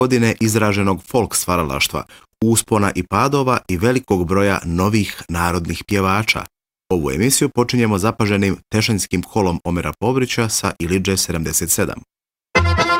godine izraženog folk stvaralaštva, uspona i padova i velikog broja novih narodnih pjevača. Ovu emisiju počinjemo zapaženim tešanjskim kolom Omera Povrića sa Ilidže 77.